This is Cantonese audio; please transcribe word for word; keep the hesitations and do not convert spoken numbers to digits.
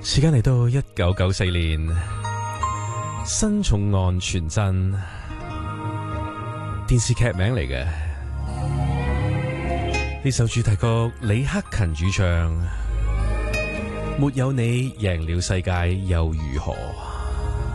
時間嚟到一九九四年，新重案傳真，電視劇名嚟嘅。呢首主題曲李克勤主唱，沒有你贏了世界又如何？